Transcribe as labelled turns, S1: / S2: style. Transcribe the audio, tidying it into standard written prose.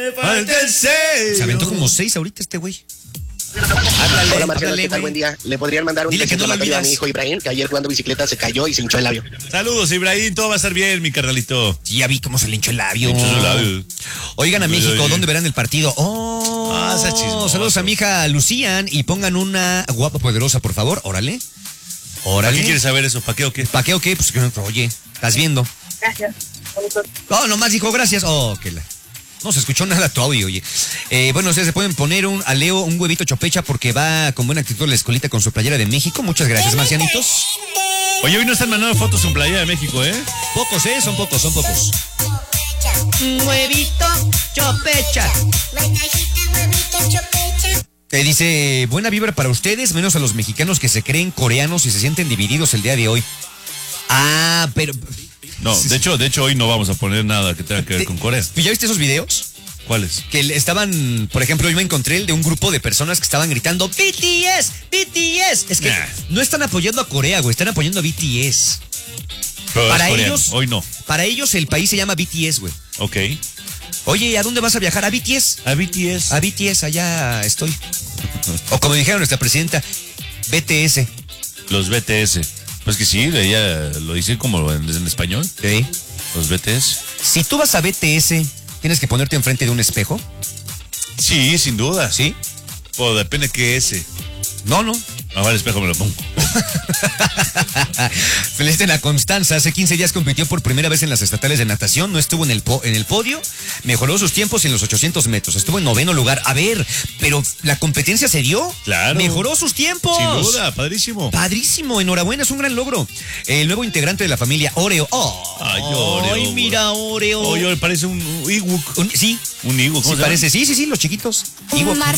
S1: falta el sello.
S2: Se aventó como 6 ahorita este güey.
S3: Hola Marcelo, ¿qué tal?
S2: Güey.
S3: Buen día. ¿Le podrían mandar un
S2: Dile que no lo
S3: reclamatorio a
S2: olvidas.
S3: mi hijo Ibrahim, que ayer jugando bicicleta se cayó y se hinchó el labio?
S1: Saludos, Ibrahim, todo va a estar bien, mi carnalito.
S2: Sí, ya vi cómo se le hinchó el labio.
S1: Hinchó su labio.
S2: Oigan a México,
S1: Oye.
S2: ¿dónde verán el partido?
S1: sea chismoso.
S2: Saludos a mi hija Lucían y pongan una guapa poderosa, por favor. Órale.
S1: ¿Para qué quieres saber eso? ¿Para qué o qué?
S2: ¿Para qué o qué? Pues, oye, ¿estás viendo?
S4: Gracias.
S2: Oh, nomás dijo gracias. Oh, que la... No se escuchó nada tu audio, oye. Bueno, ustedes se pueden poner a Leo un huevito chopecha porque va con buena actitud a la escuelita con su playera de México. Muchas gracias, marcianitos.
S1: Oye, hoy no están mandando fotos en Playa de México, ¿eh?
S2: Pocos, son pocos. Huevito chopecha. Dice, buena vibra para ustedes, menos a los mexicanos que se creen coreanos y se sienten divididos el día de hoy. Ah, pero...
S1: No, de hecho hoy no vamos a poner nada que tenga que ver con Corea.
S2: ¿Ya viste esos videos?
S1: ¿Cuáles?
S2: Que estaban, por ejemplo, yo me encontré el de un grupo de personas que estaban gritando BTS, BTS. Es que no están apoyando a Corea, güey, están apoyando a BTS.
S1: Pero
S2: Para
S1: es coreano.
S2: ellos,
S1: Hoy no.
S2: Para ellos el país se llama BTS, güey.
S1: Ok.
S2: Oye, ¿a dónde vas a viajar? ¿A BTS?
S1: A BTS.
S2: A BTS, allá estoy. O como dijeron nuestra presidenta, BTS.
S1: Los BTS. Pues que sí, ella lo dice como en español.
S2: Sí.
S1: Los BTS.
S2: Si tú vas a BTS, ¿tienes que ponerte enfrente de un espejo?
S1: Sí, sin duda.
S2: ¿Sí?
S1: O depende qué ese.
S2: No.
S1: A ver, el espejo me lo pongo.
S2: Celeste La Constanza, hace 15 días compitió por primera vez en las estatales de natación, no estuvo en el podio, mejoró sus tiempos en los 800 metros, estuvo en 9º lugar. A ver, pero la competencia se dio.
S1: Claro.
S2: Mejoró sus tiempos.
S1: Sin duda, padrísimo.
S2: Padrísimo, enhorabuena, es un gran logro. El nuevo integrante de la familia Oreo.
S1: Ay, Oreo.
S2: Ay, mira, Oreo.
S1: Oye, parece un Ewok.
S2: Sí.
S1: Un Ewok.
S2: Sí, parece. Sí, los chiquitos. Ewok.